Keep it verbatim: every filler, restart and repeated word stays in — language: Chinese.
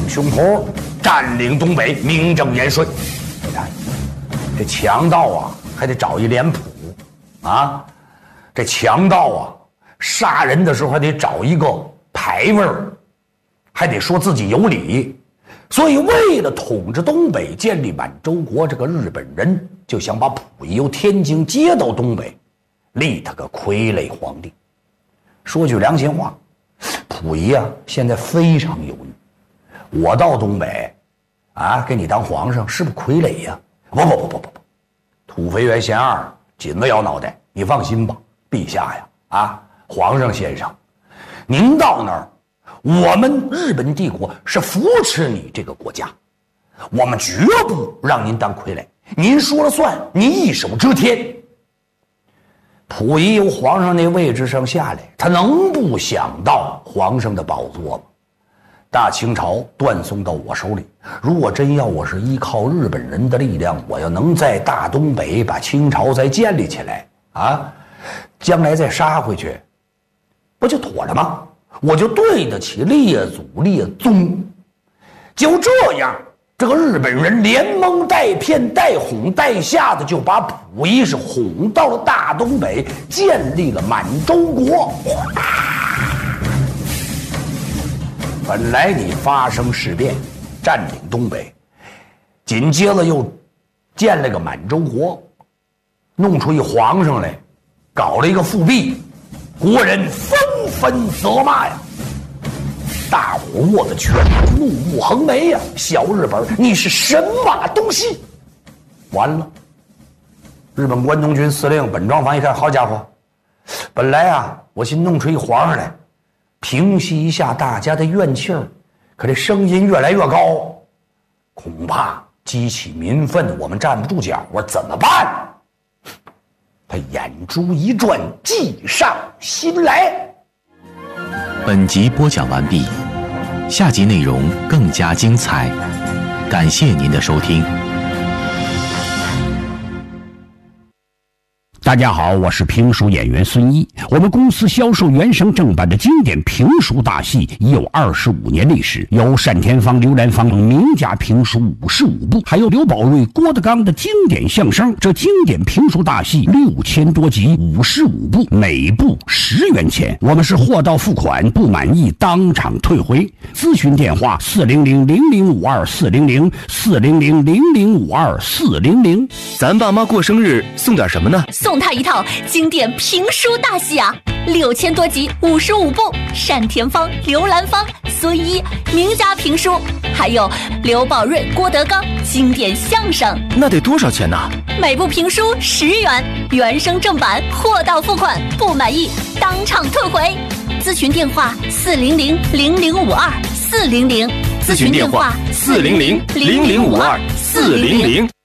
胸脯，占领东北，名正言顺。你看，这强盗啊，还得找一脸谱啊！这强盗啊，杀人的时候还得找一个牌位儿，还得说自己有理。所以，为了统治东北，建立满洲国，这个日本人就想把溥仪由天津接到东北，立他个傀儡皇帝。说句良心话，溥仪啊，现在非常犹豫。我到东北，啊，给你当皇上，是不是傀儡呀？不不不不不不，土肥原贤二，紧子摇脑袋。你放心吧，陛下呀，啊，皇上先生，您到那儿。我们日本帝国是扶持你这个国家，我们绝不让您当傀儡，您说了算，您一手遮天。溥仪由皇上那位置上下来，他能不想到皇上的宝座吗？大清朝断送到我手里，如果真要我是依靠日本人的力量，我要能在大东北把清朝再建立起来啊，将来再杀回去，不就妥了吗？我就对得起列祖列宗。就这样，这个日本人连蒙带骗带哄带吓的，就把溥仪是哄到了大东北，建立了满洲国。本来你发生事变，占领东北，紧接着又建了个满洲国，弄出一皇上来，搞了一个复辟，国人纷纷责骂呀，大伙握着拳头，怒目横眉呀！小日本，你是神马东西！完了，日本关东军司令本庄繁一看，好家伙，本来啊，我寻弄出一皇上来，平息一下大家的怨气儿，可这声音越来越高，恐怕激起民愤，我们站不住脚啊！怎么办？他眼珠一转，计上心来。 本集播讲完毕，下集内容更加精彩，感谢您的收听。 大家好，我是评书演员孙一。我们公司销售原声正版的经典评书大戏已有二十五年历史，有单田芳、刘兰芳等名家评书五十五部，还有刘宝瑞、郭德纲的经典相声。这经典评书大戏六千多集，五十五部，每部十元钱。我们是货到付款，不满意当场退回。咨询电话：四零零零零五二四零零四零零零零五二四零零。 咱爸妈过生日送点什么呢？ 送他一套经典评书大戏啊，六千多集，五十五部，单田芳、刘兰芳、孙一名家评书，还有刘宝瑞、郭德纲经典相声。 那得多少钱呢？ 每部评书十元，原声正版，货到付款，不满意当场退回。咨询电话：四零零零零五二四零零。 咨询电话：四零零零零五二四零零。